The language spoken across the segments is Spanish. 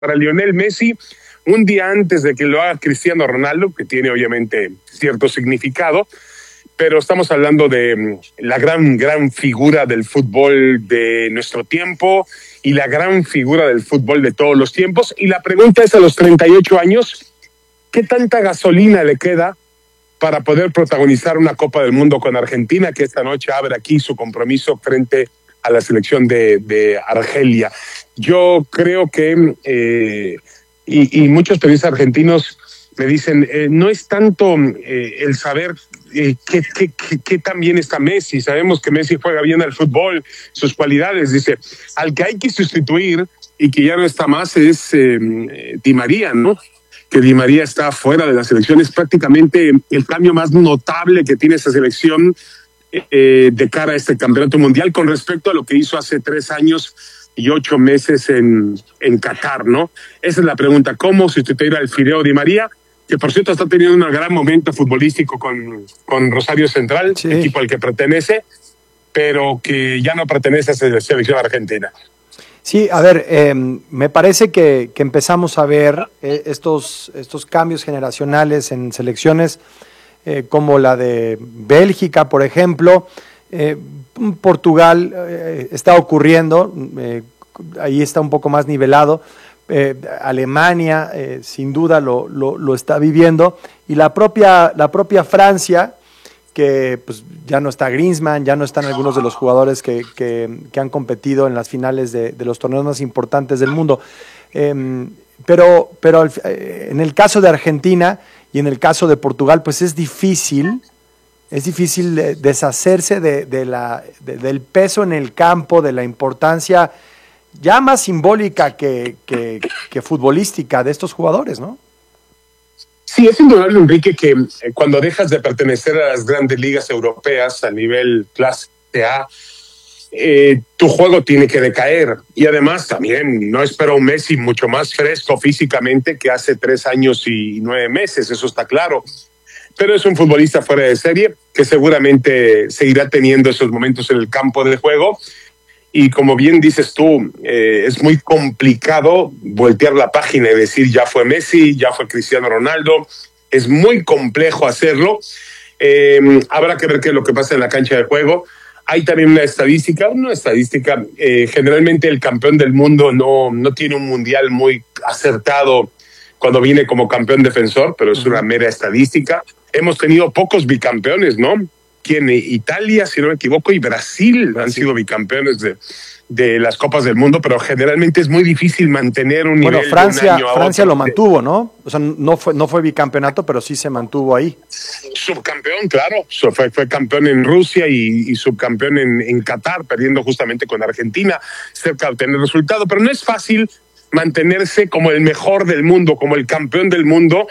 para Lionel Messi un día antes de que lo haga Cristiano Ronaldo, que tiene obviamente cierto significado, pero estamos hablando de la gran figura del fútbol de nuestro tiempo y la gran figura del fútbol de todos los tiempos. Y la pregunta es, a los 38 años, ¿qué tanta gasolina le queda para poder protagonizar una Copa del Mundo con Argentina, que esta noche abre aquí su compromiso frente a la selección de Argelia? Yo creo que, y muchos periodistas argentinos me dicen, no es tanto el saber qué tan bien está Messi. Sabemos que Messi juega bien al fútbol, sus cualidades. Dice, al que hay que sustituir y que ya no está más es Di María, ¿no? Que Di María está fuera de la selección. Es prácticamente el cambio más notable que tiene esta selección de cara a este campeonato mundial con respecto a lo que hizo hace 3 años y 8 meses en Qatar, ¿no? Esa es la pregunta, ¿cómo sustituir al Fideo Di María? Que por cierto está teniendo un gran momento futbolístico con Rosario Central, sí, equipo al que pertenece, pero que ya no pertenece a la selección argentina. Sí, a ver, me parece que empezamos a ver estos cambios generacionales en selecciones como la de Bélgica, por ejemplo. Portugal está ocurriendo, ahí está un poco más nivelado. Alemania sin duda lo está viviendo, y la propia Francia, que pues ya no está Griezmann, ya no están algunos de los jugadores que han competido en las finales de los torneos más importantes del mundo. Pero en el caso de Argentina y en el caso de Portugal, pues es difícil deshacerse del peso en el campo, de la importancia ya más simbólica que futbolística de estos jugadores, ¿no? Sí, es indudable, Enrique, que cuando dejas de pertenecer a las grandes ligas europeas a nivel clase A, tu juego tiene que decaer. Y además también no espero un Messi mucho más fresco físicamente que hace 3 años y 9 meses, eso está claro. Pero es un futbolista fuera de serie que seguramente seguirá teniendo esos momentos en el campo de juego. Y como bien dices tú, es muy complicado voltear la página y decir ya fue Messi, ya fue Cristiano Ronaldo. Es muy complejo hacerlo. Habrá que ver qué es lo que pasa en la cancha de juego. Hay también una estadística. Generalmente el campeón del mundo no tiene un mundial muy acertado cuando viene como campeón defensor, pero es una mera estadística. Hemos tenido pocos bicampeones, ¿no? Italia, si no me equivoco, y Brasil han sido bicampeones de las Copas del Mundo, pero generalmente es muy difícil mantener un nivel. Bueno, Francia lo mantuvo, ¿no? O sea, no fue bicampeonato, pero sí se mantuvo ahí. Subcampeón, claro. Fue campeón en Rusia y subcampeón en Qatar, perdiendo justamente con Argentina, cerca de obtener resultado. Pero no es fácil mantenerse como el mejor del mundo, como el campeón del mundo,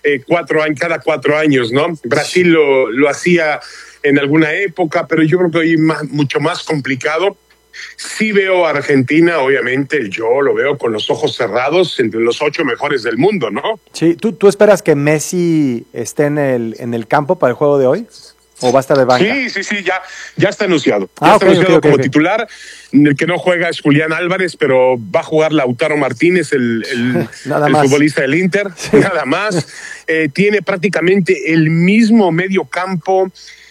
cada 4 años, ¿no? Brasil lo hacía en alguna época, pero yo creo que hoy es mucho más complicado. Sí veo a Argentina, obviamente, yo lo veo con los ojos cerrados entre los 8 mejores del mundo, ¿no? Sí, ¿tú esperas que Messi esté en el campo para el juego de hoy? ¿O va a estar de banca? Sí, ya está anunciado. Está anunciado como titular. El que no juega es Julián Álvarez, pero va a jugar Lautaro Martínez, el futbolista del Inter, sí. Nada más. Tiene prácticamente el mismo medio campo.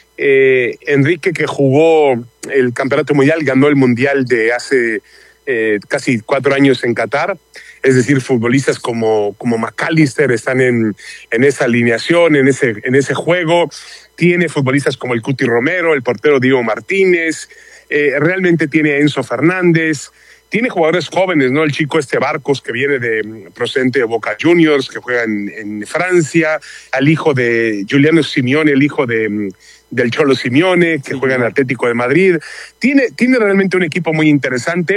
Enrique, que jugó el campeonato mundial, ganó el mundial de hace casi 4 años en Qatar. Es decir, futbolistas como McAllister están en esa alineación, en ese juego. Tiene futbolistas como el Cuti Romero, el portero Diego Martínez. Realmente tiene a Enzo Fernández. Tiene jugadores jóvenes, ¿no? El chico Barcos, que viene procedente de Boca Juniors, que juega en Francia. Al hijo de Giuliano Simeone, el hijo del Cholo Simeone, que juega en Atlético de Madrid. Tiene realmente un equipo muy interesante.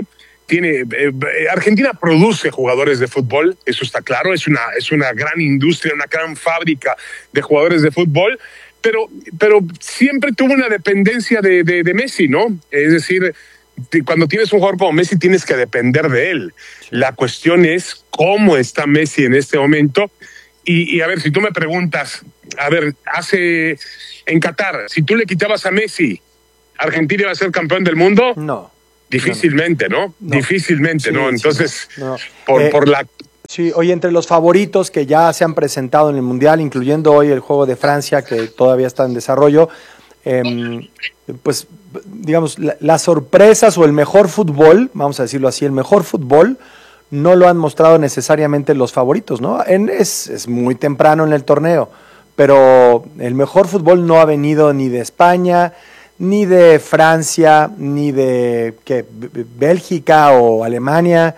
Argentina produce jugadores de fútbol, eso está claro. Es una gran industria, una gran fábrica de jugadores de fútbol. Pero siempre tuvo una dependencia de Messi, ¿no? Es decir, cuando tienes un jugador como Messi tienes que depender de él. La cuestión es cómo está Messi en este momento. Y a ver, si tú me preguntas, en Qatar, si tú le quitabas a Messi, ¿Argentina iba a ser campeón del mundo? No. Difícilmente, ¿no? Difícilmente, sí, ¿no? Entonces, por la Sí, oye, entre los favoritos que ya se han presentado en el Mundial, incluyendo hoy el juego de Francia, que todavía está en desarrollo, pues, digamos, las sorpresas o el mejor fútbol, vamos a decirlo así, el mejor fútbol, no lo han mostrado necesariamente los favoritos, ¿no? Es muy temprano en el torneo, pero el mejor fútbol no ha venido ni de España, ni de Francia, ni de Bélgica o Alemania,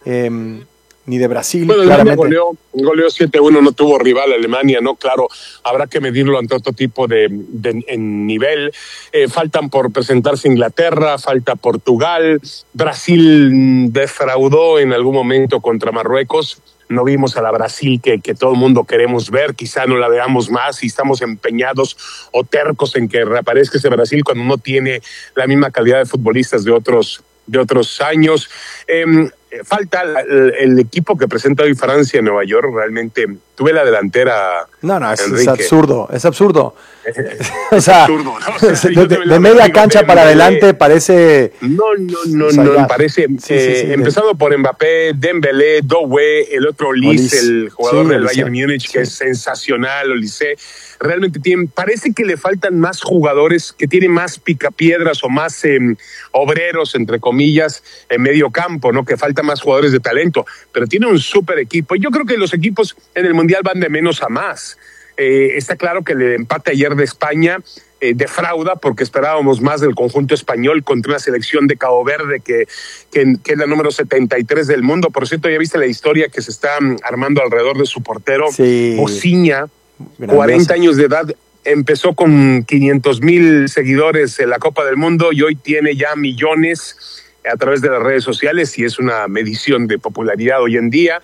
ni de Brasil. Bueno, Alemania goleó 7-1, no tuvo rival Alemania, ¿no? Claro, habrá que medirlo ante otro tipo en nivel. Faltan por presentarse Inglaterra, falta Portugal. Brasil defraudó en algún momento contra Marruecos. No vimos a la Brasil que todo el mundo queremos ver, quizá no la veamos más y estamos empeñados o tercos en que reaparezca ese Brasil cuando no tiene la misma calidad de futbolistas de otros años. Falta el equipo que presenta hoy Francia en Nueva York. Realmente tuve la delantera. No, es absurdo, es absurdo. O sea, absurdo, ¿no? O sea, de media cancha para adelante parece. No, parece. Sí. Empezando por Mbappé, Dembélé, Doué, el otro Olise, el jugador del Bayern Múnich, que es sensacional, Olise. Realmente parece que le faltan más jugadores, que tienen más picapiedras o más obreros, entre comillas, en medio campo, ¿no? Que faltan más jugadores de talento, pero tiene un súper equipo. Yo creo que los equipos en el Mundial van de menos a más. Está claro que el empate ayer de España defrauda porque esperábamos más del conjunto español contra una selección de Cabo Verde que es la número 73 del mundo. Por cierto, ya viste la historia que se está armando alrededor de su portero, Ociña, 40 años de edad. Empezó con 500,000 seguidores en la Copa del Mundo y hoy tiene ya millones a través de las redes sociales y es una medición de popularidad hoy en día.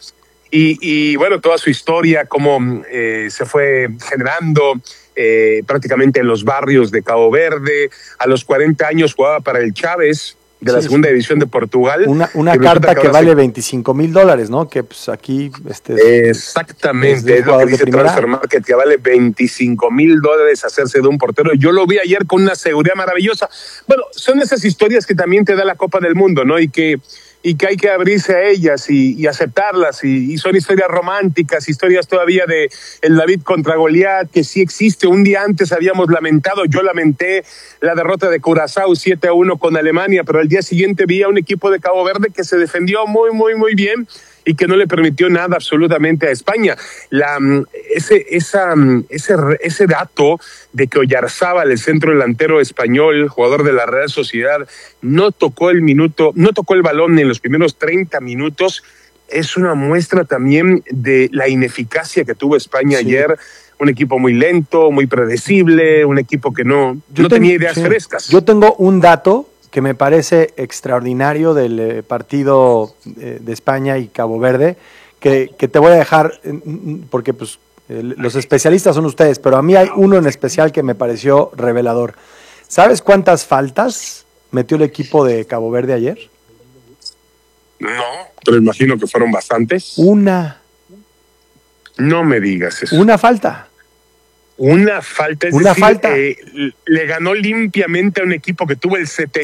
Y bueno, toda su historia, cómo se fue generando prácticamente en los barrios de Cabo Verde. A los 40 años jugaba para el Chávez de la segunda división de Portugal. Una carta que vale $25,000, ¿no? Que pues aquí... Exactamente, es lo que dice Transfer Market, que vale $25,000 hacerse de un portero. Yo lo vi ayer con una seguridad maravillosa. Bueno, son esas historias que también te da la Copa del Mundo, ¿no? Y que hay que abrirse a ellas y aceptarlas, y son historias románticas, historias todavía de el David contra Goliat, que sí existe. Un día antes habíamos lamentado, yo lamenté la derrota de Curazao 7-1 con Alemania, pero al día siguiente vi a un equipo de Cabo Verde que se defendió muy, muy, muy bien y que no le permitió nada absolutamente a España. Ese dato de que Oyarzábal, el centro delantero español, jugador de la Real Sociedad, no tocó el balón en los primeros 30 minutos, es una muestra también de la ineficacia que tuvo España ayer. Un equipo muy lento, muy predecible, un equipo que no tenía ideas frescas. Yo tengo un dato que me parece extraordinario del partido de España y Cabo Verde, que te voy a dejar, porque pues los especialistas son ustedes, pero a mí hay uno en especial que me pareció revelador. ¿Sabes cuántas faltas metió el equipo de Cabo Verde ayer? No, pero imagino que fueron bastantes. Una. No me digas eso. Una falta. Una falta, es decir, le ganó limpiamente a un equipo que tuvo el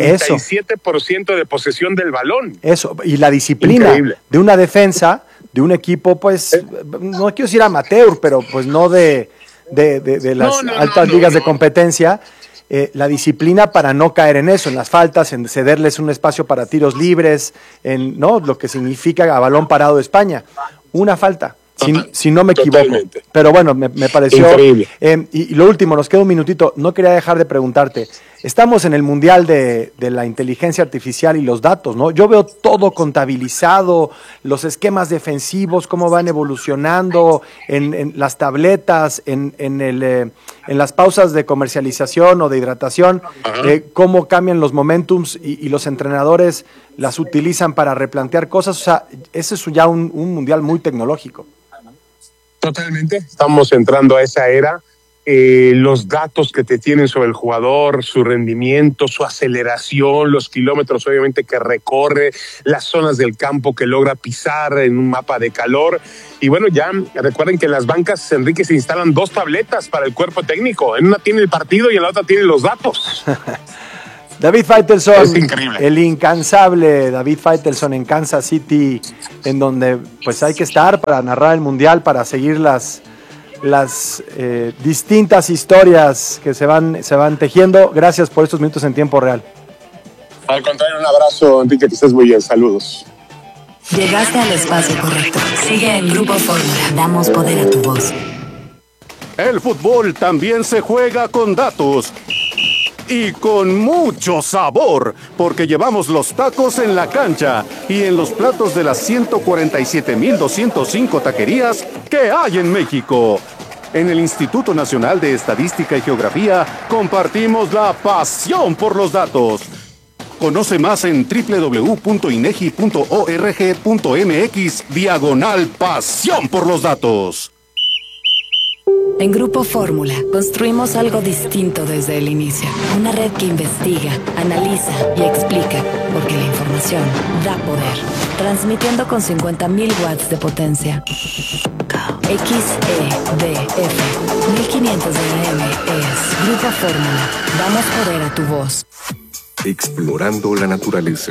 77% de posesión del balón. Eso, y la disciplina de una defensa, de un equipo, pues, no quiero decir amateur, pero pues no de las altas ligas de competencia, la disciplina para no caer en eso, en las faltas, en cederles un espacio para tiros libres, en lo que significa a balón parado de España. Una falta. Si no me equivoco. Totalmente. Pero bueno, me pareció increíble. Y lo último, nos queda un minutito. No quería dejar de preguntarte. Estamos en el mundial de la inteligencia artificial y los datos, ¿no? Yo veo todo contabilizado, los esquemas defensivos, cómo van evolucionando en las tabletas, en las pausas de comercialización o de hidratación, cómo cambian los momentums y los entrenadores las utilizan para replantear cosas. O sea, ese es ya un mundial muy tecnológico. Totalmente. Estamos entrando a esa era. Los datos que te tienen sobre el jugador, su rendimiento, su aceleración, los kilómetros obviamente que recorre, las zonas del campo que logra pisar en un mapa de calor. Y bueno, ya recuerden que en las bancas, Enrique, se instalan 2 tabletas para el cuerpo técnico. En una tiene el partido y en la otra tiene los datos. David Faitelson, es increíble. El incansable David Faitelson en Kansas City, en donde pues hay que estar para narrar el Mundial, para seguir las distintas historias que se van tejiendo. Gracias por estos minutos en tiempo real. Al contrario, un abrazo, Enrique, que estés muy bien. Saludos. Llegaste al espacio correcto. Sigue en Grupo Fórmula. Damos poder a tu voz. El fútbol también se juega con datos. Y con mucho sabor, porque llevamos los tacos en la cancha y en los platos de las 147,205 taquerías que hay en México. En el Instituto Nacional de Estadística y Geografía compartimos la pasión por los datos. Conoce más en www.inegi.org.mx/pasión por los datos. En Grupo Fórmula construimos algo distinto desde el inicio. Una red que investiga, analiza y explica, porque la información da poder. Transmitiendo con 50,000 watts de potencia. XEDF 1500 de AM es Grupo Fórmula. Damos poder a tu voz. Explorando la naturaleza.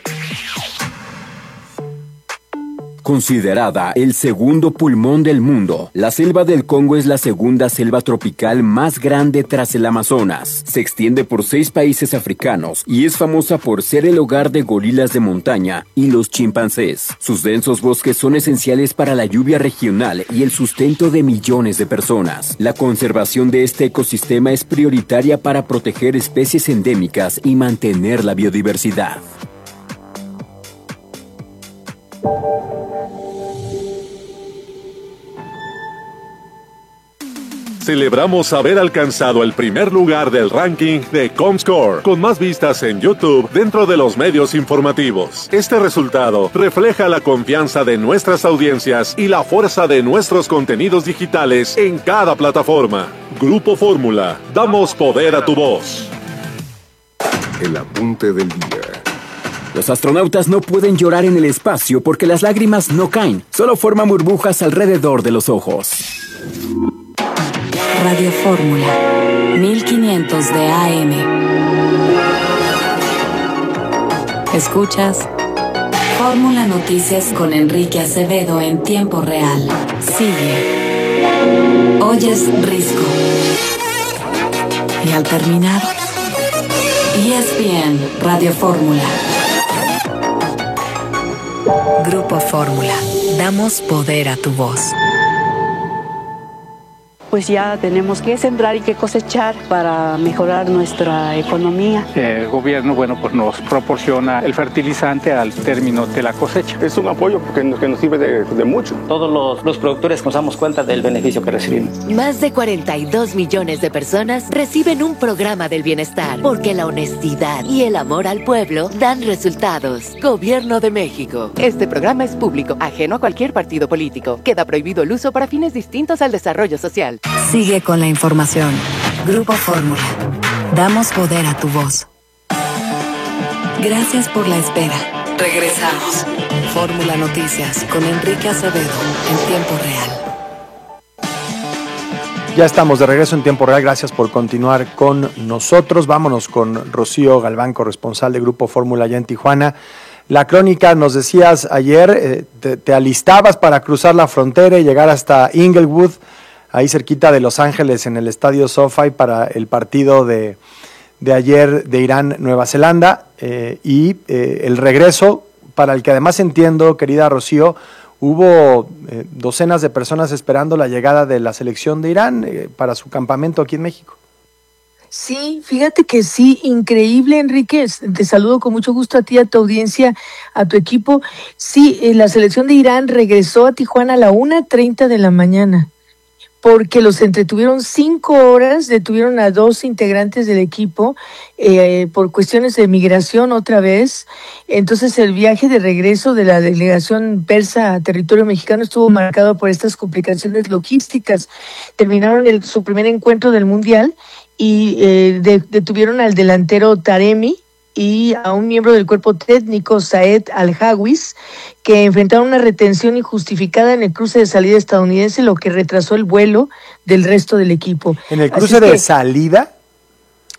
Considerada el segundo pulmón del mundo, la selva del Congo es la segunda selva tropical más grande tras el Amazonas. Se extiende por 6 países africanos y es famosa por ser el hogar de gorilas de montaña y los chimpancés. Sus densos bosques son esenciales para la lluvia regional y el sustento de millones de personas. La conservación de este ecosistema es prioritaria para proteger especies endémicas y mantener la biodiversidad. Celebramos haber alcanzado el primer lugar del ranking de Comscore, con más vistas en YouTube dentro de los medios informativos. Este resultado refleja la confianza de nuestras audiencias y la fuerza de nuestros contenidos digitales en cada plataforma. Grupo Fórmula, damos poder a tu voz. El apunte del día. Los astronautas no pueden llorar en el espacio porque las lágrimas no caen, solo forman burbujas alrededor de los ojos. Radio Fórmula 1500 de AM. Escuchas Fórmula Noticias con Enrique Acevedo en tiempo real. Sigue. Oyes Risco. Y al terminar, ESPN Radio Fórmula. Grupo Fórmula. Damos poder a tu voz. Pues ya tenemos que sembrar y que cosechar para mejorar nuestra economía. El gobierno, pues nos proporciona el fertilizante al término de la cosecha. Es un apoyo que nos sirve de mucho. Todos los productores nos damos cuenta del beneficio que recibimos. Más de 42 millones de personas reciben un programa del bienestar, porque la honestidad y el amor al pueblo dan resultados. Gobierno de México. Este programa es público, ajeno a cualquier partido político. Queda prohibido el uso para fines distintos al desarrollo social. Sigue con la información. Grupo Fórmula. Damos poder a tu voz. Gracias por la espera. Regresamos. Fórmula Noticias con Enrique Acevedo en tiempo real. Ya estamos de regreso en tiempo real. Gracias por continuar con nosotros. Vámonos con Rocío Galván, corresponsal de Grupo Fórmula allá en Tijuana. La crónica, nos decías ayer, te alistabas para cruzar la frontera y llegar hasta Inglewood, ahí cerquita de Los Ángeles, en el estadio SoFi, para el partido de ayer de Irán-Nueva Zelanda, y el regreso, para el que además entiendo, querida Rocío, hubo docenas de personas esperando la llegada de la selección de Irán para su campamento aquí en México. Sí, fíjate que sí, increíble, Enrique. Te saludo con mucho gusto a ti, a tu audiencia, a tu equipo. Sí, la selección de Irán regresó a Tijuana a la 1:30 de la mañana. Porque los entretuvieron 5 horas, detuvieron a 2 integrantes del equipo por cuestiones de migración otra vez. Entonces el viaje de regreso de la delegación persa a territorio mexicano estuvo marcado por estas complicaciones logísticas. Terminaron su primer encuentro del Mundial y detuvieron al delantero Taremi y a un miembro del cuerpo técnico, Saed Al-Hawis, que enfrentaron una retención injustificada en el cruce de salida estadounidense, lo que retrasó el vuelo del resto del equipo. ¿En el cruce de salida?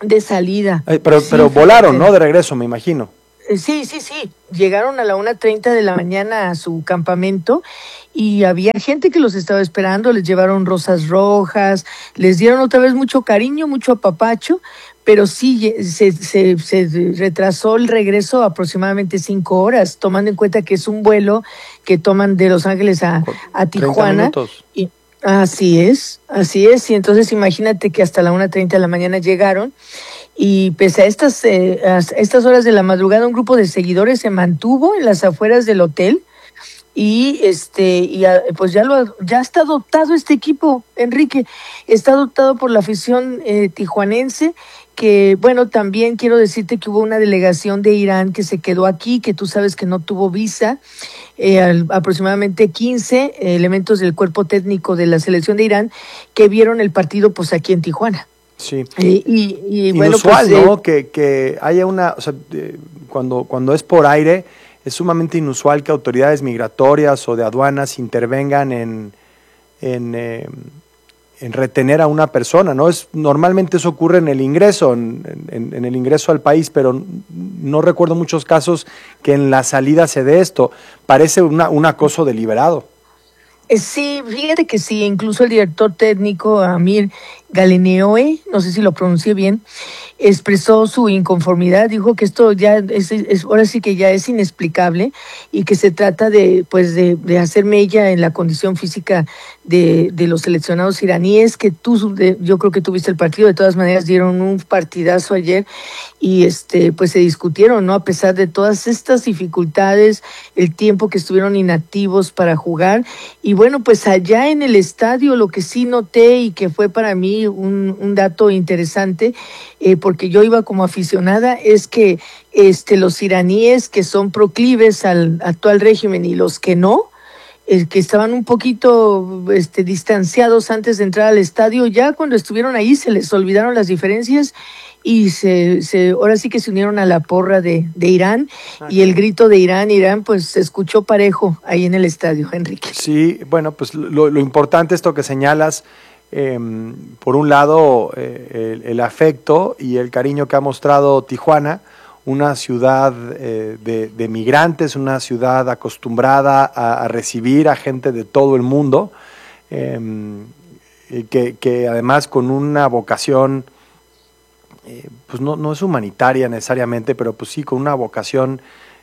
de salida. Pero volaron, ¿no? De regreso, me imagino. Sí. Llegaron a la 1:30 de la mañana a su campamento y había gente que los estaba esperando, les llevaron rosas rojas, les dieron otra vez mucho cariño, mucho apapacho, pero sí se retrasó el regreso aproximadamente 5 horas, tomando en cuenta que es un vuelo que toman de Los Ángeles a Tijuana. 30 minutos. Y así es, y entonces imagínate que hasta la 1:30 de la mañana llegaron. Y pese a estas horas de la madrugada, un grupo de seguidores se mantuvo en las afueras del hotel y pues ya está dotado este equipo, Enrique, está dotado por la afición tijuanense, que bueno, también quiero decirte que hubo una delegación de Irán que se quedó aquí, que tú sabes que no tuvo visa, aproximadamente 15 elementos del cuerpo técnico de la selección de Irán que vieron el partido pues aquí en Tijuana. Sí. Y bueno, inusual, pues, ¿no? Que haya una, o sea, cuando es por aire, es sumamente inusual que autoridades migratorias o de aduanas intervengan en retener a una persona, ¿no? Normalmente eso ocurre en el ingreso, en el ingreso al país, pero no recuerdo muchos casos que en la salida se dé esto. Parece un acoso deliberado. Sí, fíjate que sí, incluso el director técnico Amir Galeneoe, no sé si lo pronuncié bien, expresó su inconformidad, dijo que esto ya es ahora sí que ya es inexplicable y que se trata de hacer mella en la condición física de los seleccionados iraníes, que yo creo que tuviste el partido, de todas maneras dieron un partidazo ayer y pues se discutieron, ¿no? A pesar de todas estas dificultades, el tiempo que estuvieron inactivos para jugar. Y bueno, pues allá en el estadio lo que sí noté y que fue para mí un dato interesante, porque yo iba como aficionada, es que los iraníes que son proclives al actual régimen y los que no, que estaban un poquito distanciados antes de entrar al estadio, ya cuando estuvieron ahí se les olvidaron las diferencias y ahora sí que se unieron a la porra de Irán, y el grito de Irán pues se escuchó parejo ahí en el estadio, Enrique. Sí, bueno, pues lo importante esto que señalas, por un lado el afecto y el cariño que ha mostrado Tijuana, una ciudad de migrantes, una ciudad acostumbrada a recibir a gente de todo el mundo, que además con una vocación, pues no es humanitaria necesariamente, pero pues sí con una vocación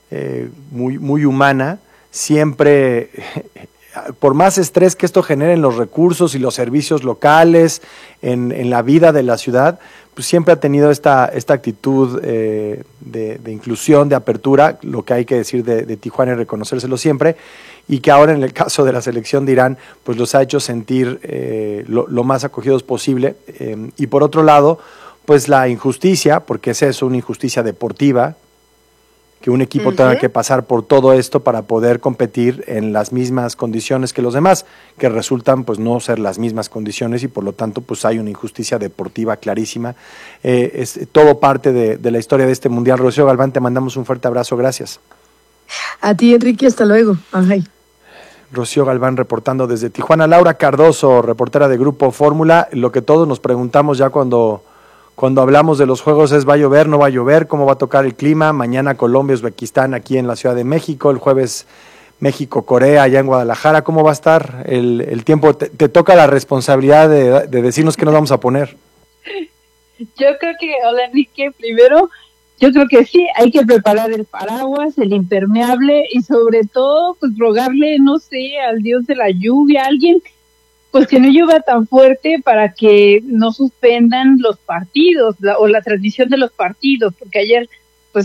muy humana, siempre, por más estrés que esto genere en los recursos y los servicios locales, en la vida de la ciudad, pues siempre ha tenido esta actitud de inclusión, de apertura, lo que hay que decir de Tijuana y reconocérselo siempre, y que ahora en el caso de la selección de Irán, pues los ha hecho sentir lo más acogidos posible. Y por otro lado, pues la injusticia, porque es eso, una injusticia deportiva, que un equipo tenga que pasar por todo esto para poder competir en las mismas condiciones que los demás, que resultan pues no ser las mismas condiciones, y por lo tanto pues hay una injusticia deportiva clarísima. Es todo parte de la historia de este mundial. Rocío Galván, te mandamos un fuerte abrazo, gracias. A ti, Enrique, hasta luego. Ay. Rocío Galván reportando desde Tijuana. Laura Cardoso, reportera de Grupo Fórmula. Lo que todos nos preguntamos ya cuando hablamos de los juegos es: ¿va a llover, no va a llover? ¿Cómo va a tocar el clima? Mañana Colombia, Uzbekistán aquí en la Ciudad de México, el jueves México, Corea allá en Guadalajara. ¿Cómo va a estar el tiempo? Te toca la responsabilidad de decirnos qué nos vamos a poner. Yo creo que, hola Enrique, primero, yo creo que sí, hay que preparar el paraguas, el impermeable, y sobre todo, pues rogarle, no sé, al Dios de la lluvia, a alguien, pues que no llueva tan fuerte para que no suspendan los partidos o la transmisión de los partidos, porque ayer pues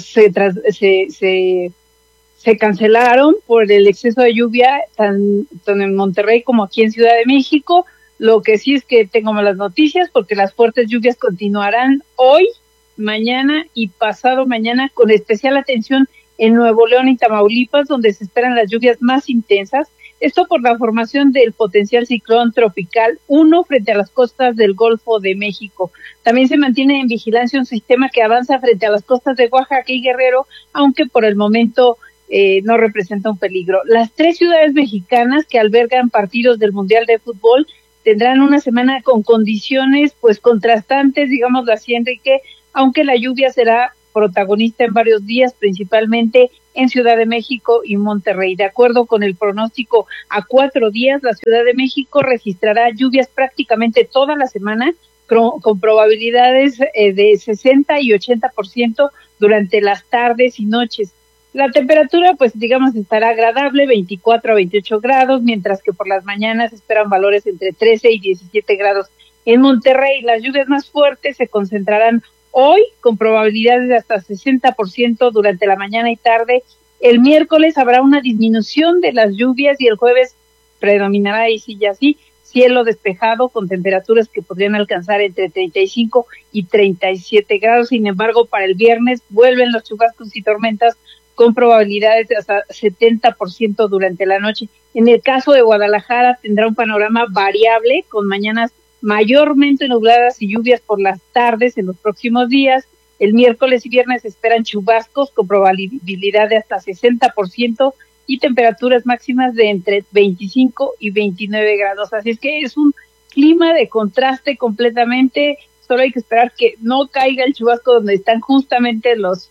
se cancelaron por el exceso de lluvia tanto en Monterrey como aquí en Ciudad de México. Lo que sí es que tengo malas noticias, porque las fuertes lluvias continuarán hoy, mañana y pasado mañana, con especial atención en Nuevo León y Tamaulipas, donde se esperan las lluvias más intensas. Esto por la formación del potencial ciclón tropical 1 frente a las costas del Golfo de México. También se mantiene en vigilancia un sistema que avanza frente a las costas de Oaxaca y Guerrero, aunque por el momento no representa un peligro. Las 3 ciudades mexicanas que albergan partidos del Mundial de Fútbol tendrán una semana con condiciones pues contrastantes, digámoslo así, Enrique, aunque la lluvia será protagonista en varios días, principalmente en Ciudad de México y Monterrey. De acuerdo con el pronóstico a 4 días, la Ciudad de México registrará lluvias prácticamente toda la semana, con probabilidades de 60 y 80% durante las tardes y noches. La temperatura, pues digamos, estará agradable, 24 a 28 grados, mientras que por las mañanas esperan valores entre 13 y 17 grados. En Monterrey, las lluvias más fuertes se concentrarán hoy, con probabilidades de hasta 60% durante la mañana y tarde. El miércoles habrá una disminución de las lluvias y el jueves predominará ahí sí ya sí, cielo despejado con temperaturas que podrían alcanzar entre 35 y 37 grados. Sin embargo, para el viernes vuelven los chubascos y tormentas con probabilidades de hasta 70% durante la noche. En el caso de Guadalajara tendrá un panorama variable con mañanas mayormente nubladas y lluvias por las tardes en los próximos días. El miércoles y viernes se esperan chubascos con probabilidad de hasta 60% y temperaturas máximas de entre 25 y 29 grados. Así es que es un clima de contraste completamente. Solo hay que esperar que no caiga el chubasco donde están justamente los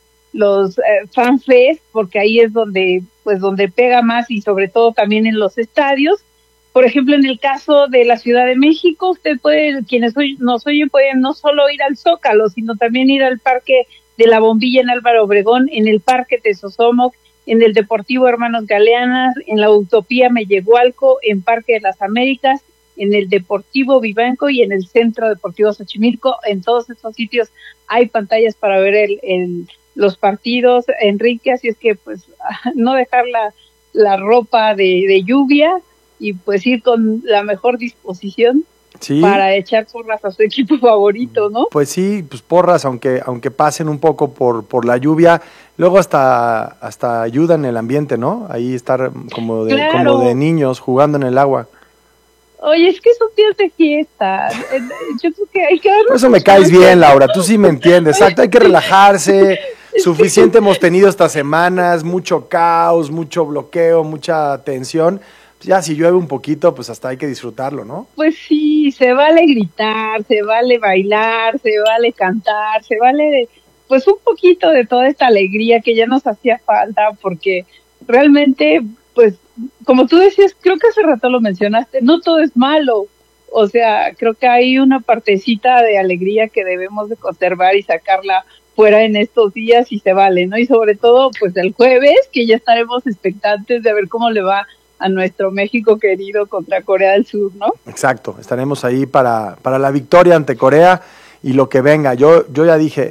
fanfest, porque ahí es donde pega más, y sobre todo también en los estadios. Por ejemplo, en el caso de la Ciudad de México, usted puede, quienes nos oyen, pueden no solo ir al Zócalo, sino también ir al Parque de la Bombilla en Álvaro Obregón, en el Parque Tesosomoc, en el Deportivo Hermanos Galeanas, en la Utopía Mellehualco, en Parque de las Américas, en el Deportivo Vivanco y en el Centro Deportivo Xochimilco. En todos estos sitios hay pantallas para ver los partidos, Enrique, así es que pues no dejar la ropa de lluvia y pues ir con la mejor disposición, sí, para echar porras a su equipo favorito, ¿no? Pues sí, pues porras, aunque pasen un poco por la lluvia, luego hasta ayuda en el ambiente, ¿no? Ahí estar como de niños jugando en el agua. Oye, es que son días de fiesta. Yo creo que hay que darnos... Por eso me caes bien, Laura, tú sí me entiendes. Exacto, hay que relajarse. Suficiente hemos tenido estas semanas, mucho caos, mucho bloqueo, mucha tensión. Ya si llueve un poquito, pues hasta hay que disfrutarlo, ¿no? Pues sí, se vale gritar, se vale bailar, se vale cantar, se vale pues un poquito de toda esta alegría que ya nos hacía falta, porque realmente, pues, como tú decías, creo que hace rato lo mencionaste, no todo es malo. O sea, creo que hay una partecita de alegría que debemos de conservar y sacarla fuera en estos días, y se vale, ¿no? Y sobre todo, pues el jueves, que ya estaremos expectantes de ver cómo le va a nuestro México querido contra Corea del Sur, ¿no? Exacto, estaremos ahí para la victoria ante Corea y lo que venga. Yo ya dije,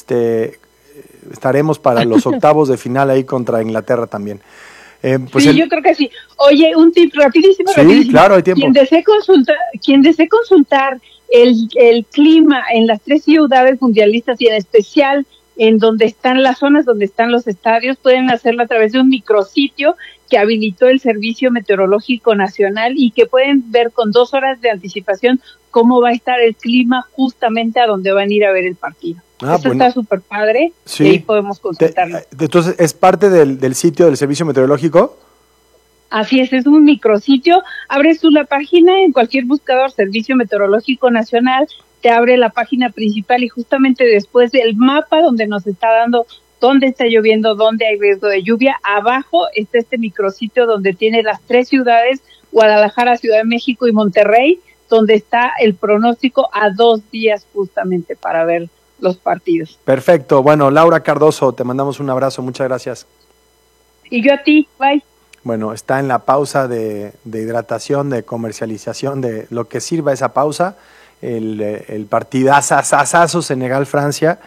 estaremos para los octavos de final ahí contra Inglaterra también. Pues sí, yo creo que sí. Oye, un tip rapidísimo. Sí, claro, hay tiempo. Quien desee consultar el clima en las 3 ciudades mundialistas y en especial en donde están las zonas donde están los estadios, pueden hacerlo a través de un micrositio que habilitó el Servicio Meteorológico Nacional y que pueden ver con 2 horas de anticipación cómo va a estar el clima justamente a donde van a ir a ver el partido. Eso está súper padre, sí, y ahí podemos consultarlo. Entonces, ¿es parte del sitio del Servicio Meteorológico? Así es un micrositio. Abres tú la página en cualquier buscador, Servicio Meteorológico Nacional, te abre la página principal y justamente después del mapa donde nos está dando dónde está lloviendo, dónde hay riesgo de lluvia, abajo está este micrositio donde tiene las 3 ciudades, Guadalajara, Ciudad de México y Monterrey, donde está el pronóstico a 2 días justamente para ver los partidos. Perfecto. Bueno, Laura Cardoso, te mandamos un abrazo, muchas gracias. Y yo a ti, bye. Bueno, está en la pausa de hidratación, de comercialización, de lo que sirva esa pausa, el partidazazazo Senegal-Francia.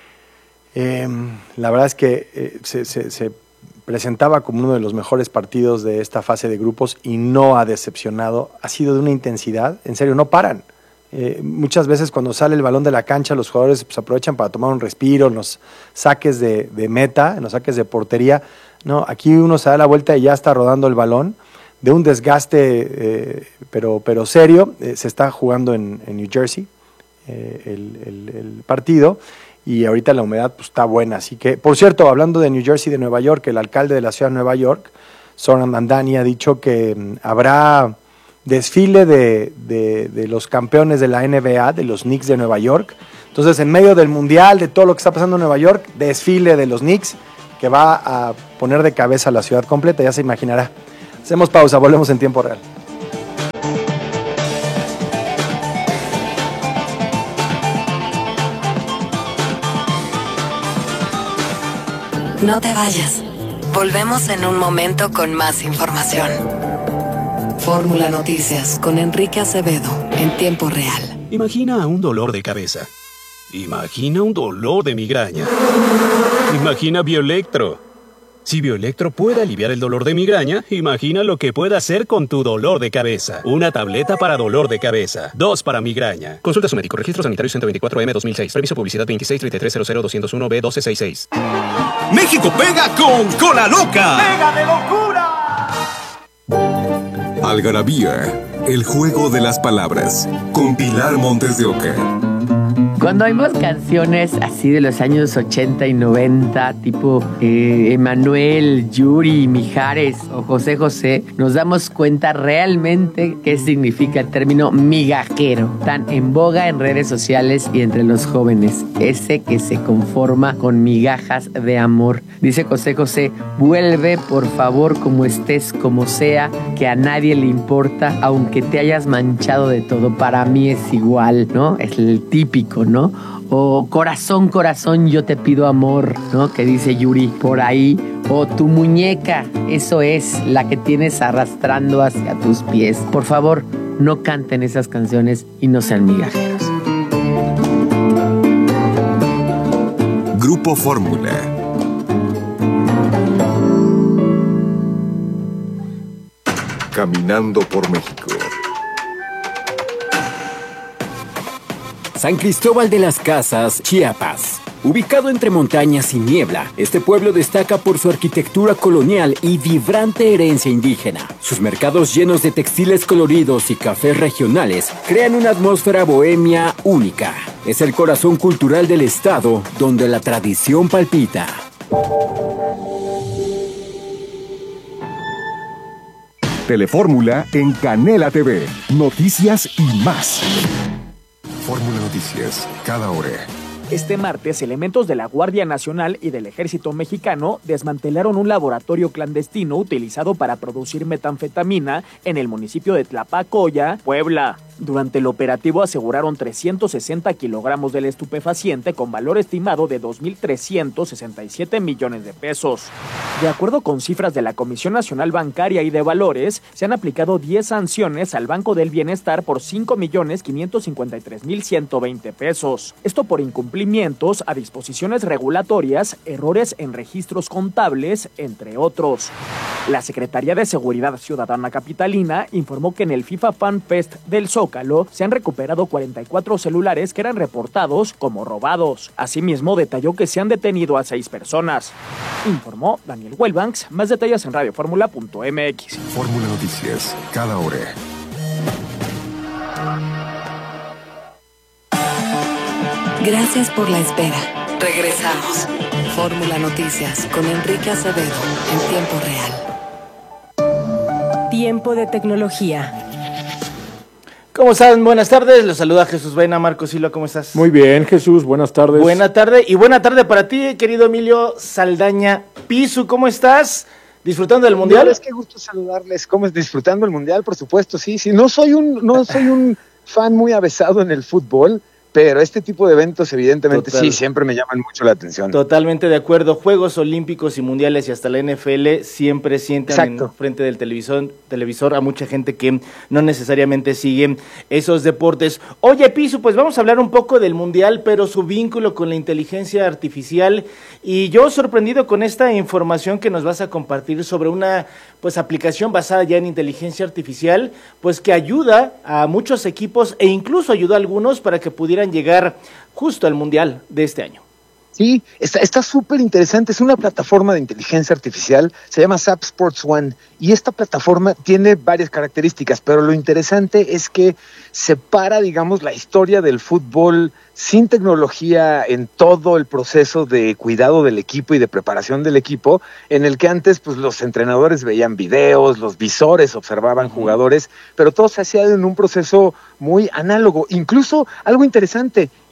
La verdad es que se presentaba como uno de los mejores partidos de esta fase de grupos y no ha decepcionado. Ha sido de una intensidad, en serio, no paran. Muchas veces cuando sale el balón de la cancha, los jugadores pues, aprovechan para tomar un respiro en los saques de meta, en los saques de portería. No, aquí uno se da la vuelta y ya está rodando el balón. De un desgaste, pero serio, se está jugando en New Jersey el partido. Y ahorita la humedad pues, está buena. Así que, por cierto, hablando de New Jersey y de Nueva York, el alcalde de la ciudad de Nueva York, Zoran Mandani, ha dicho que habrá desfile de los campeones de la NBA, de los Knicks de Nueva York, Entonces, en medio del Mundial, de todo lo que está pasando en Nueva York, desfile de los Knicks, que va a poner de cabeza a la ciudad completa, ya se imaginará. Hacemos pausa, volvemos en tiempo real. No te vayas. Volvemos en un momento con más información. Fórmula Noticias con Enrique Acevedo en tiempo real. Imagina un dolor de cabeza. Imagina un dolor de migraña. Imagina Bioelectro. Si Bioelectro puede aliviar el dolor de migraña, imagina lo que puede hacer con tu dolor de cabeza. Una tableta para dolor de cabeza. 2 para migraña. Consulta a su médico. Registro sanitario 124M 2006. Permiso publicidad 2633000201B1266. México pega con Cola Loca. ¡Pega de locura! Algarabía, el juego de las palabras, con Pilar Montes de Oca. Cuando oímos canciones así de los años 80 y 90, tipo Emanuel, Yuri, Mijares o José José, nos damos cuenta realmente qué significa el término migajero, tan en boga en redes sociales y entre los jóvenes, ese que se conforma con migajas de amor. Dice José José, vuelve por favor como estés, como sea, que a nadie le importa, aunque te hayas manchado de todo, para mí es igual, ¿no? Es el típico, ¿no? O corazón, corazón, yo te pido amor, ¿no? Que dice Yuri por ahí. O tu muñeca, eso es, la que tienes arrastrando hacia tus pies. Por favor, no canten esas canciones y no sean migajeros. Grupo Fórmula. Caminando por México. San Cristóbal de las Casas, Chiapas. Ubicado entre montañas y niebla, este pueblo destaca por su arquitectura colonial y vibrante herencia indígena. Sus mercados llenos de textiles coloridos y cafés regionales crean una atmósfera bohemia única. Es el corazón cultural del estado, donde la tradición palpita. Telefórmula en Canela TV. Noticias y más. Fórmula Noticias, cada hora. Este martes, elementos de la Guardia Nacional y del Ejército Mexicano desmantelaron un laboratorio clandestino utilizado para producir metanfetamina en el municipio de Tlapacoya, Puebla. Durante el operativo aseguraron 360 kilogramos del estupefaciente con valor estimado de 2.367 millones de pesos. De acuerdo con cifras de la Comisión Nacional Bancaria y de Valores, se han aplicado 10 sanciones al Banco del Bienestar por 5.553.120 pesos. Esto por incumplimientos a disposiciones regulatorias, errores en registros contables, entre otros. La Secretaría de Seguridad Ciudadana Capitalina informó que en el FIFA Fan Fest del Zócalo se han recuperado 44 celulares que eran reportados como robados. Asimismo, detalló que se han detenido a 6 personas. Informó Daniel Wellbanks. Más detalles en radioformula.mx. Fórmula Noticias, cada hora. Gracias por la espera. Regresamos. Fórmula Noticias con Enrique Acevedo en tiempo real. Tiempo de tecnología. ¿Cómo están? Buenas tardes. Los saluda Jesús Baena. Marco Silva, ¿cómo estás? Muy bien, Jesús. Buenas tardes. Buena tarde y buena tarde para ti, querido Emilio Saldaña Pisu. ¿Cómo estás? ¿Disfrutando del Mundial? Es que gusto saludarles. ¿Cómo es? Disfrutando el Mundial, por supuesto, sí. No soy un fan muy avesado en el fútbol, pero este tipo de eventos evidentemente sí, siempre me llaman mucho la atención. Totalmente de acuerdo. Juegos Olímpicos y Mundiales y hasta la NFL siempre sientan en frente del televisor a mucha gente que no necesariamente sigue esos deportes. Oye, Pisu, pues vamos a hablar un poco del Mundial, pero su vínculo con la inteligencia artificial. Y yo sorprendido con esta información que nos vas a compartir sobre una aplicación basada ya en inteligencia artificial, pues que ayuda a muchos equipos e incluso ayuda a algunos para que pudieran llegar justo al Mundial de este año. Sí, está súper interesante. Es una plataforma de inteligencia artificial, se llama SAP Sports One, y esta plataforma tiene varias características, pero lo interesante es que separa, digamos, la historia del fútbol sin tecnología en todo el proceso de cuidado del equipo y de preparación del equipo, en el que antes pues los entrenadores veían videos, los visores observaban jugadores, pero todo se hacía en un proceso muy análogo. Incluso algo interesante,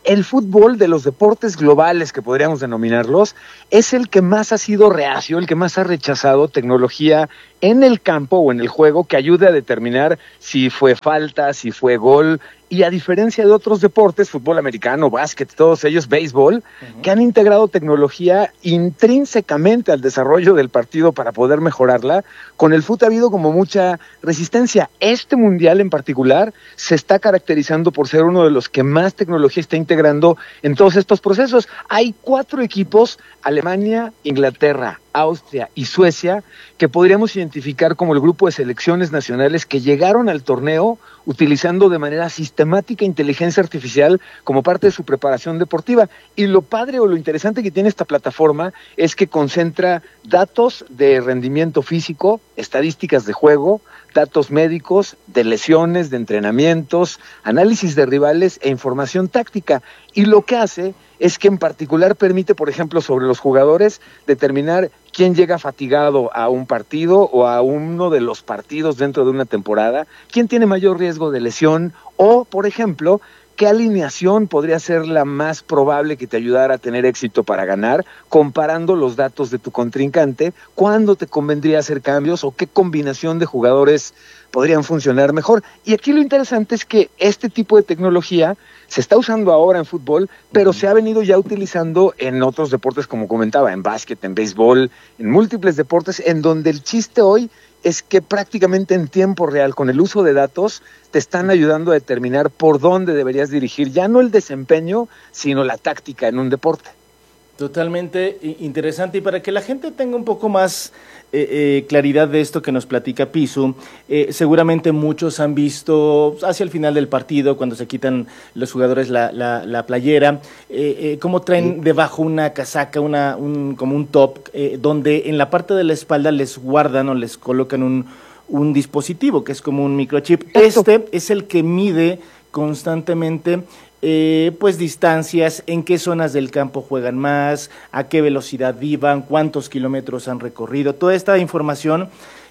el fútbol de los deportes globales, que podríamos denominarlos, es el que más ha sido reacio, el que más ha rechazado tecnología en el campo o en el juego que ayude a determinar si fue falta, si fue gol, y a diferencia de otros deportes, fútbol americano, básquet, todos ellos, béisbol, que han integrado tecnología intrínsecamente al desarrollo del partido para poder mejorarla, con el fútbol ha habido como mucha resistencia. Este mundial en particular se está caracterizando por ser uno de los que más tecnología está integrando en todos estos procesos. Hay 4 equipos, Alemania, Inglaterra, Austria y Suecia, que podríamos identificar como el grupo de selecciones nacionales que llegaron al torneo utilizando de manera sistemática inteligencia artificial como parte de su preparación deportiva. Y lo padre o lo interesante que tiene esta plataforma es que concentra datos de rendimiento físico, estadísticas de juego, datos médicos, de lesiones, de entrenamientos, análisis de rivales e información táctica. Y lo que hace es que en particular permite, por ejemplo, sobre los jugadores, determinar quién llega fatigado a un partido o a uno de los partidos dentro de una temporada, quién tiene mayor riesgo de lesión o, por ejemplo, qué alineación podría ser la más probable que te ayudara a tener éxito para ganar, comparando los datos de tu contrincante, cuándo te convendría hacer cambios o qué combinación de jugadores podrían funcionar mejor. Y aquí lo interesante es que este tipo de tecnología se está usando ahora en fútbol, pero se ha venido ya utilizando en otros deportes, como comentaba, en básquet, en béisbol, en múltiples deportes, en donde el chiste hoy es que prácticamente en tiempo real, con el uso de datos, te están ayudando a determinar por dónde deberías dirigir, ya no el desempeño, sino la táctica en un deporte. Totalmente interesante, y para que la gente tenga un poco más claridad de esto que nos platica Pisu, seguramente muchos han visto hacia el final del partido, cuando se quitan los jugadores la playera, cómo traen debajo una casaca, como un top, donde en la parte de la espalda les guardan o les colocan un dispositivo que es como un microchip. Este es el que mide constantemente pues distancias, en qué zonas del campo juegan más, a qué velocidad iban, cuántos kilómetros han recorrido. Toda esta información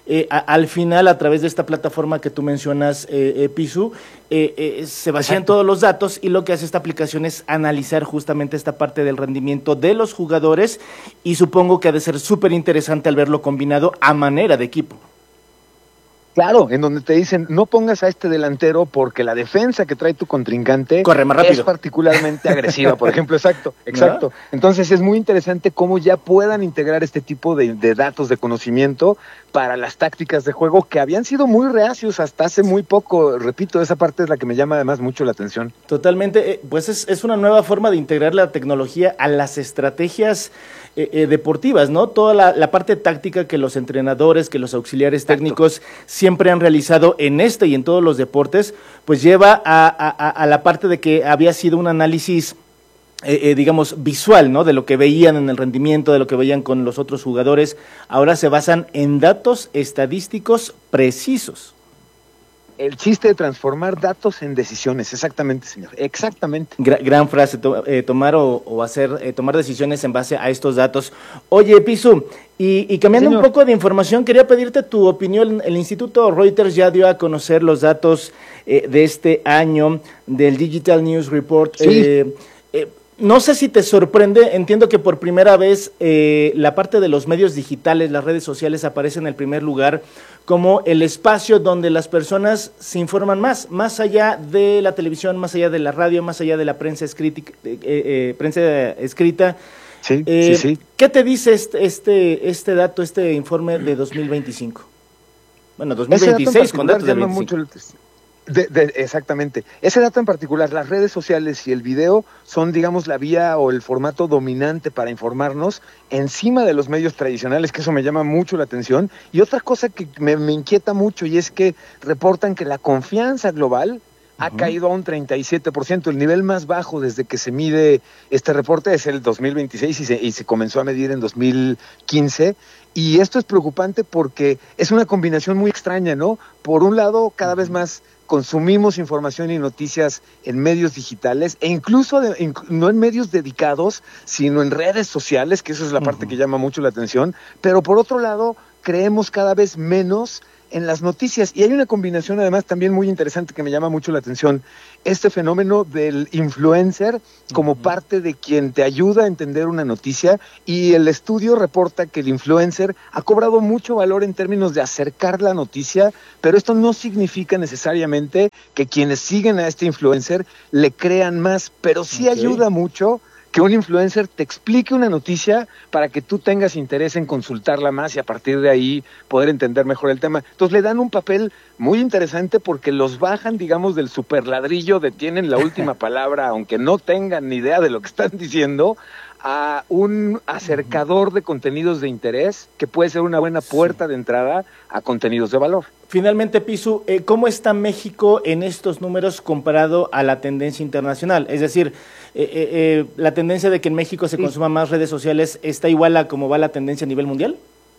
al final, a través de esta plataforma que tú mencionas, Pisu, se vacían todos los datos, y lo que hace esta aplicación es analizar justamente esta parte del rendimiento de los jugadores, y supongo que ha de ser súper interesante al verlo combinado a manera de equipo. Claro, en donde te dicen, no pongas a este delantero porque la defensa que trae tu contrincante corre más rápido, es particularmente agresiva, por ejemplo. Exacto. ¿No? Entonces es muy interesante cómo ya puedan integrar este tipo de datos de conocimiento para las tácticas de juego que habían sido muy reacios hasta hace muy poco. Repito, esa parte es la que me llama además mucho la atención. Totalmente, pues es una nueva forma de integrar la tecnología a las estrategias deportivas, ¿no? Toda la parte táctica que los entrenadores, que los auxiliares técnicos siempre han realizado en este y en todos los deportes, pues lleva a la parte de que había sido un análisis digamos, visual, ¿no? De lo que veían en el rendimiento, de lo que veían con los otros jugadores. Ahora se basan en datos estadísticos precisos. El chiste de transformar datos en decisiones, exactamente, señor, exactamente. Gran frase, tomar tomar decisiones en base a estos datos. Oye, Pisu, y cambiando un poco de información, quería pedirte tu opinión. El Instituto Reuters ya dio a conocer los datos de este año del Digital News Report. Sí. No sé si te sorprende, entiendo que por primera vez la parte de los medios digitales, las redes sociales, aparece en el primer lugar como el espacio donde las personas se informan más allá de la televisión, más allá de la radio, más allá de la prensa escrita. Sí. ¿Qué te dice este dato, este informe de 2025? Bueno, 2026 con datos de 2025. Exactamente. Ese dato en particular, las redes sociales y el video son, digamos, la vía o el formato dominante para informarnos encima de los medios tradicionales, que eso me llama mucho la atención. Y otra cosa que me inquieta mucho, y es que reportan que la confianza global ha caído a un 37%. El nivel más bajo desde que se mide este reporte es el 2026 y se comenzó a medir en 2015. Y esto es preocupante porque es una combinación muy extraña, ¿no? Por un lado, cada vez más consumimos información y noticias en medios digitales, e incluso no en medios dedicados, sino en redes sociales, que eso es la parte que llama mucho la atención. Pero por otro lado, creemos cada vez menos en las noticias. Y hay una combinación además también muy interesante que me llama mucho la atención, este fenómeno del influencer como parte de quien te ayuda a entender una noticia, y el estudio reporta que el influencer ha cobrado mucho valor en términos de acercar la noticia, pero esto no significa necesariamente que quienes siguen a este influencer le crean más, pero sí ayuda mucho que un influencer te explique una noticia para que tú tengas interés en consultarla más y a partir de ahí poder entender mejor el tema. Entonces le dan un papel muy interesante porque los bajan, digamos, del superladrillo de tienen la última palabra, aunque no tengan ni idea de lo que están diciendo, a un acercador de contenidos de interés que puede ser una buena puerta de entrada a contenidos de valor. Finalmente, Pisu, ¿cómo está México en estos números comparado a la tendencia internacional? Es decir, la tendencia de que en México se consuman más redes sociales, ¿está igual a cómo va la tendencia a nivel mundial?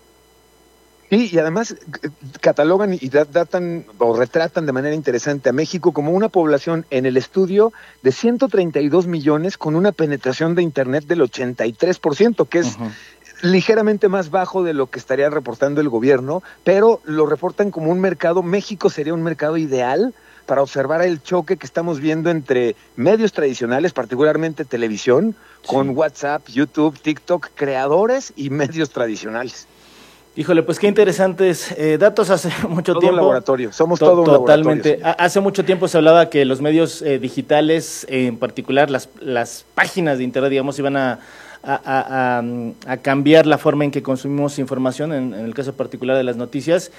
Sí, y además catalogan y datan o retratan de manera interesante a México como una población en el estudio de 132 millones con una penetración de Internet del 83%, que es ligeramente más bajo de lo que estaría reportando el gobierno, pero lo reportan como un mercado. México sería un mercado ideal para observar el choque que estamos viendo entre medios tradicionales, particularmente televisión, con WhatsApp, YouTube, TikTok, creadores y medios tradicionales. Híjole, pues qué interesantes datos. Hace mucho todo tiempo. Un laboratorio, somos todo un totalmente. laboratorio. Sí. Hace mucho tiempo se hablaba que los medios digitales, en particular las páginas de internet, digamos, iban a cambiar la forma en que consumimos información, en el caso particular de las noticias,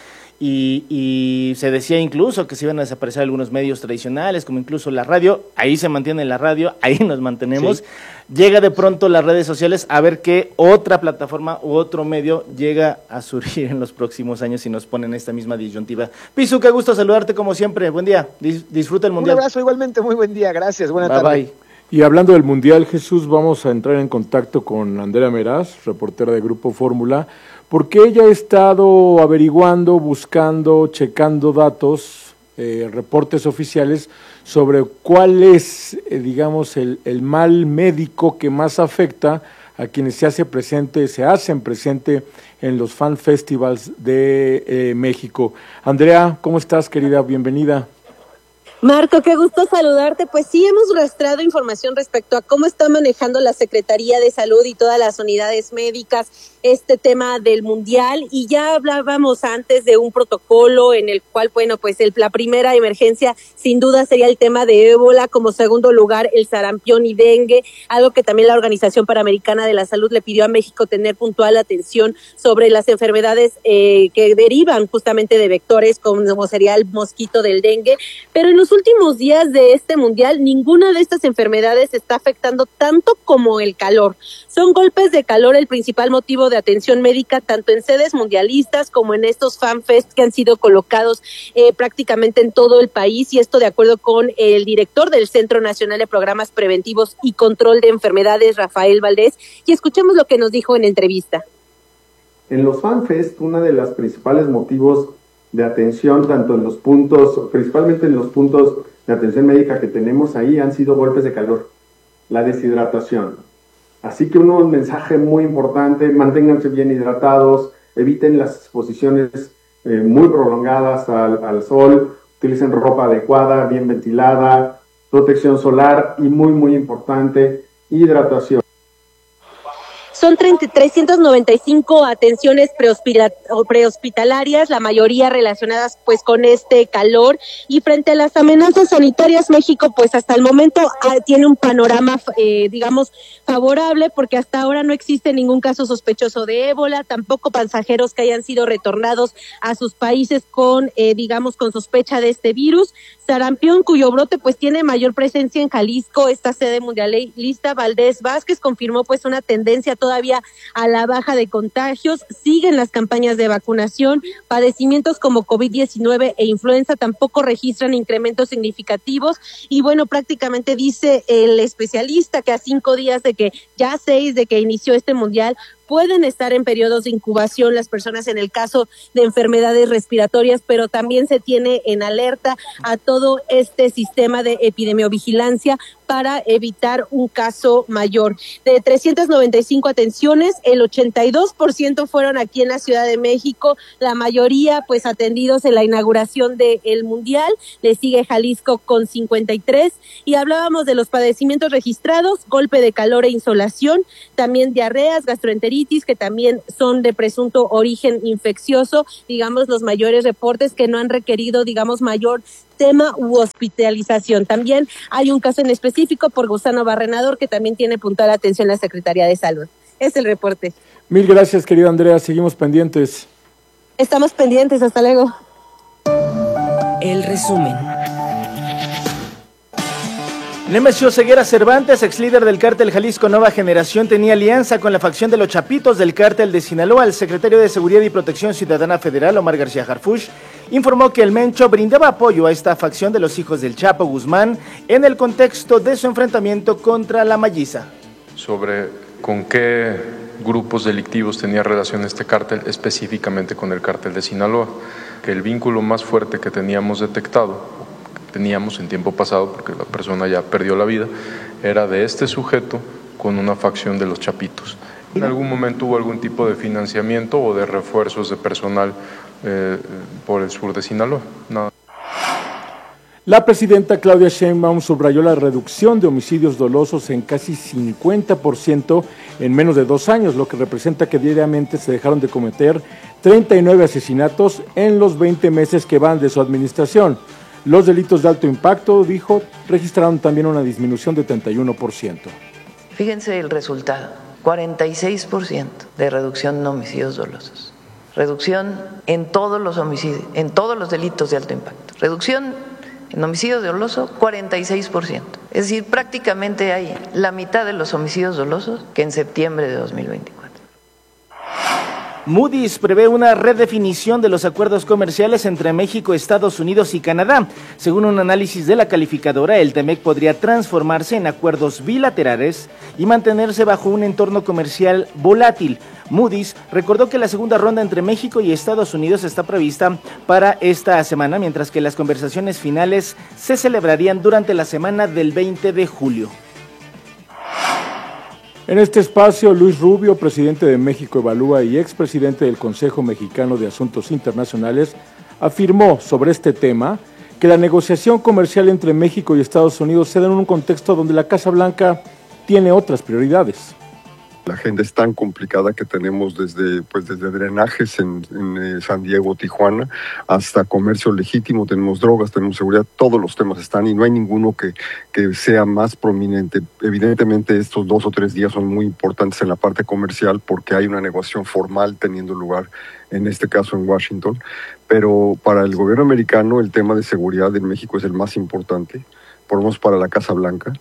y se decía incluso que se iban a desaparecer algunos medios tradicionales, como incluso la radio. Ahí se mantiene la radio, ahí nos mantenemos. Sí. Llega de pronto las redes sociales, a ver qué otra plataforma u otro medio llega a surgir en los próximos años y nos ponen esta misma disyuntiva. Pisu, qué gusto saludarte como siempre. Buen día, disfruta el Mundial. Un abrazo igualmente, muy buen día, gracias, buena tarde. Bye. Y hablando del Mundial, Jesús, vamos a entrar en contacto con Andrea Meraz, reportera de Grupo Fórmula, porque ella ha estado averiguando, buscando, checando datos, reportes oficiales sobre cuál es, digamos, el mal médico que más afecta a quienes se hacen presente en los fan festivals de México. Andrea, ¿cómo estás, querida? Bienvenida. Marco, qué gusto saludarte. Pues sí, hemos rastreado información respecto a cómo está manejando la Secretaría de Salud y todas las unidades médicas este tema del Mundial, y ya hablábamos antes de un protocolo en el cual, bueno, pues la primera emergencia sin duda sería el tema de ébola, como segundo lugar el sarampión y dengue, algo que también la Organización Panamericana de la Salud le pidió a México tener puntual atención sobre las enfermedades que derivan justamente de vectores, como sería el mosquito del dengue. Pero en los últimos días de este Mundial, ninguna de estas enfermedades está afectando tanto como el calor. Son golpes de calor el principal motivo de atención médica, tanto en sedes mundialistas como en estos fanfest que han sido colocados prácticamente en todo el país, y esto de acuerdo con el director del Centro Nacional de Programas Preventivos y Control de Enfermedades, Rafael Valdés, y escuchemos lo que nos dijo en entrevista. En los fanfest, uno de los principales motivos de atención, tanto en los puntos, principalmente en los puntos de atención médica que tenemos ahí, han sido golpes de calor, la deshidratación. Así que un mensaje muy importante: manténganse bien hidratados, eviten las exposiciones muy prolongadas al sol, utilicen ropa adecuada, bien ventilada, protección solar y muy importante, hidratación. Son 395 atenciones prehospitalarias, la mayoría relacionadas pues con este calor, y frente a las amenazas sanitarias, México pues hasta el momento tiene un panorama digamos favorable, porque hasta ahora no existe ningún caso sospechoso de ébola, tampoco pasajeros que hayan sido retornados a sus países con digamos con sospecha de este virus. Sarampión, cuyo brote pues tiene mayor presencia en Jalisco, esta sede mundialista. Valdés Vázquez confirmó pues una tendencia todavía a la baja de contagios, siguen las campañas de vacunación, padecimientos como COVID-19 e influenza tampoco registran incrementos significativos, y bueno, prácticamente dice el especialista que a 5 días de que, ya 6 de que inició este mundial, pueden estar en periodos de incubación las personas en el caso de enfermedades respiratorias, pero también se tiene en alerta a todo este sistema de epidemiovigilancia para evitar un caso mayor. De 395 atenciones, el 82% fueron aquí en la Ciudad de México, la mayoría pues atendidos en la inauguración del Mundial. Le sigue Jalisco con 53, y hablábamos de los padecimientos registrados: golpe de calor e insolación, también diarreas, gastroenteritis, que también son de presunto origen infeccioso, digamos los mayores reportes que no han requerido, digamos, mayor tema u hospitalización. También hay un caso en específico por gusano barrenador que también tiene puntual atención la Secretaría de Salud. Es el reporte. Mil gracias, querida Andrea, seguimos pendientes. Estamos pendientes, hasta luego. El resumen. Nemesio Ceguera Cervantes, ex líder del cártel Jalisco Nueva Generación, tenía alianza con la facción de los Chapitos del cártel de Sinaloa. El secretario de Seguridad y Protección Ciudadana Federal, Omar García Harfuch, informó que el Mencho brindaba apoyo a esta facción de los hijos del Chapo Guzmán en el contexto de su enfrentamiento contra la Malliza. Sobre con qué grupos delictivos tenía relación este cártel, específicamente con el cártel de Sinaloa, que el vínculo más fuerte que teníamos detectado, teníamos en tiempo pasado, porque la persona ya perdió la vida, era de este sujeto con una facción de los Chapitos. ¿En algún momento hubo algún tipo de financiamiento o de refuerzos de personal por el sur de Sinaloa? Nada. La presidenta Claudia Sheinbaum subrayó la reducción de homicidios dolosos en casi 50% en menos de 2 años, lo que representa que diariamente se dejaron de cometer 39 asesinatos en los 20 meses que van de su administración. Los delitos de alto impacto, dijo, registraron también una disminución de 31%. Fíjense el resultado, 46% de reducción en homicidios dolosos. Reducción en todos los homicidios, en todos los delitos de alto impacto. Reducción en homicidios dolosos, 46%. Es decir, prácticamente hay la mitad de los homicidios dolosos que en septiembre de 2024. Moody's prevé una redefinición de los acuerdos comerciales entre México, Estados Unidos y Canadá. Según un análisis de la calificadora, el TEMEC podría transformarse en acuerdos bilaterales y mantenerse bajo un entorno comercial volátil. Moody's recordó que la segunda ronda entre México y Estados Unidos está prevista para esta semana, mientras que las conversaciones finales se celebrarían durante la semana del 20 de julio. En este espacio, Luis Rubio, presidente de México Evalúa y expresidente del Consejo Mexicano de Asuntos Internacionales, afirmó sobre este tema que la negociación comercial entre México y Estados Unidos se da en un contexto donde la Casa Blanca tiene otras prioridades. La agenda es tan complicada que tenemos desde drenajes en San Diego, Tijuana, hasta comercio legítimo, tenemos drogas, tenemos seguridad, todos los temas están y no hay ninguno que sea más prominente. Evidentemente estos 2 o 3 días son muy importantes en la parte comercial porque hay una negociación formal teniendo lugar, en este caso en Washington, pero para el gobierno americano el tema de seguridad en México es el más importante, por lo menos para la Casa Blanca.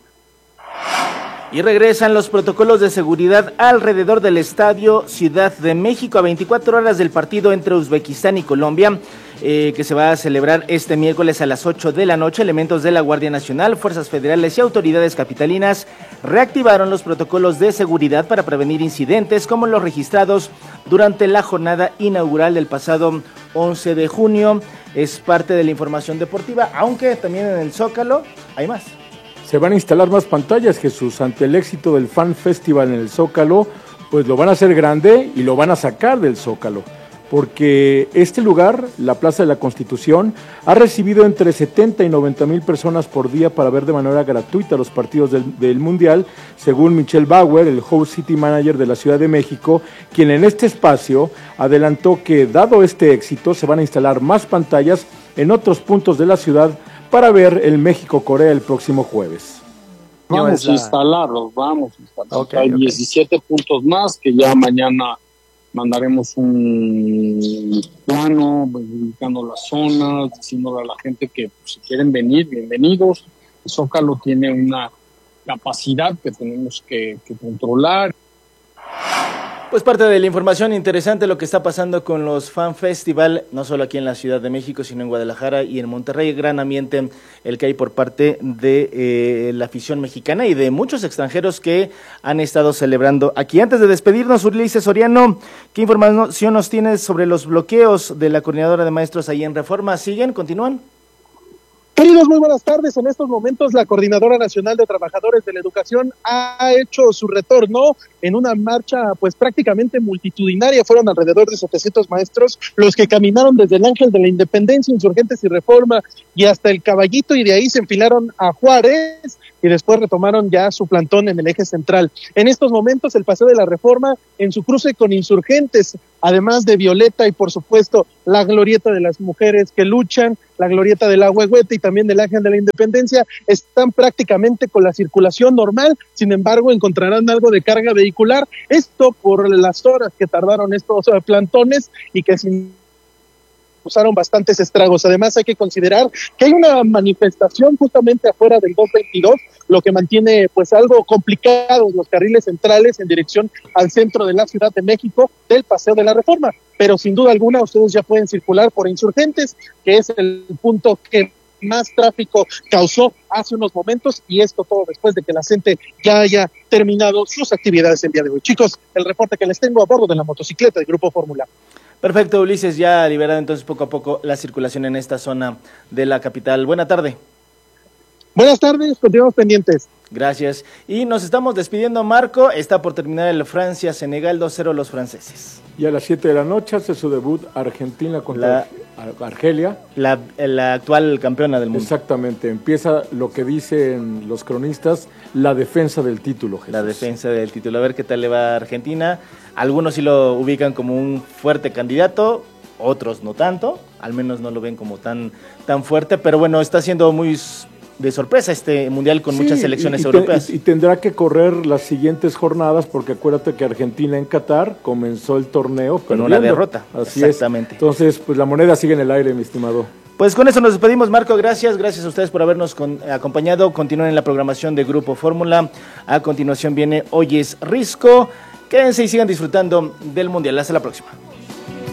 Y regresan los protocolos de seguridad alrededor del Estadio Ciudad de México a 24 horas del partido entre Uzbekistán y Colombia, que se va a celebrar este miércoles a las 8 de la noche. Elementos de la Guardia Nacional, fuerzas federales y autoridades capitalinas reactivaron los protocolos de seguridad para prevenir incidentes como los registrados durante la jornada inaugural del pasado 11 de junio. Es parte de la información deportiva, aunque también en el Zócalo hay más. Se van a instalar más pantallas, Jesús, ante el éxito del Fan Festival en el Zócalo, pues lo van a hacer grande y lo van a sacar del Zócalo, porque este lugar, la Plaza de la Constitución, ha recibido entre 70 y 90 mil personas por día para ver de manera gratuita los partidos del Mundial, según Michelle Bauer, el Host City Manager de la Ciudad de México, quien en este espacio adelantó que, dado este éxito, se van a instalar más pantallas en otros puntos de la ciudad para ver el México-Corea el próximo jueves. Vamos a instalarlos. Hay 17 puntos más que ya mañana mandaremos un plano, indicando las zonas, diciéndole a la gente que si quieren venir, bienvenidos. El Zócalo tiene una capacidad que tenemos que controlar. Pues parte de la información interesante lo que está pasando con los Fan Festival, no solo aquí en la Ciudad de México, sino en Guadalajara y en Monterrey. Gran ambiente el que hay por parte de la afición mexicana y de muchos extranjeros que han estado celebrando aquí. Antes de despedirnos, Ulises Soriano, ¿qué información nos tienes sobre los bloqueos de la coordinadora de maestros ahí en Reforma? ¿Siguen? ¿Continúan? Queridos, muy buenas tardes. En estos momentos la Coordinadora Nacional de Trabajadores de la Educación ha hecho su retorno en una marcha pues prácticamente multitudinaria. Fueron alrededor de 700 maestros los que caminaron desde el Ángel de la Independencia, Insurgentes y Reforma y hasta el Caballito, y de ahí se enfilaron a Juárez y después retomaron ya su plantón en el eje central. En estos momentos el Paseo de la Reforma en su cruce con Insurgentes, además de Violeta y por supuesto la glorieta de las mujeres que luchan, la glorieta del Ahuehuete y también del Ángel de la Independencia, están prácticamente con la circulación normal. Sin embargo, encontrarán algo de carga vehicular, esto por las horas que tardaron estos plantones y que causaron bastantes estragos. Además, hay que considerar que hay una manifestación justamente afuera del 222, lo que mantiene pues algo complicados los carriles centrales en dirección al centro de la Ciudad de México del Paseo de la Reforma. Pero sin duda alguna ustedes ya pueden circular por Insurgentes, que es el punto que más tráfico causó hace unos momentos, y esto todo después de que la gente ya haya terminado sus actividades el día de hoy. Chicos, el reporte que les tengo a bordo de la motocicleta del Grupo Fórmula. Perfecto, Ulises, ya liberado entonces poco a poco la circulación en esta zona de la capital. Buena tarde. Buenas tardes, continuamos pendientes. Gracias. Y nos estamos despidiendo, Marco. Está por terminar el Francia-Senegal, 2-0 los franceses. Y a las 7 de la noche hace su debut Argentina contra Argelia. La actual campeona del mundo. Exactamente. Empieza lo que dicen los cronistas, la defensa del título, Jesús. La defensa del título. A ver qué tal le va a Argentina. Algunos sí lo ubican como un fuerte candidato, otros no tanto. Al menos no lo ven como tan fuerte. Pero bueno, está siendo muy de sorpresa este mundial con muchas selecciones europeas. Y tendrá que correr las siguientes jornadas, porque acuérdate que Argentina en Qatar comenzó el torneo con una derrota. Así exactamente. Es. Entonces, pues la moneda sigue en el aire, mi estimado. Pues con eso nos despedimos, Marco. Gracias a ustedes por habernos acompañado. Continúen en la programación de Grupo Fórmula. A continuación viene Hoy es Risco. Quédense y sigan disfrutando del mundial. Hasta la próxima.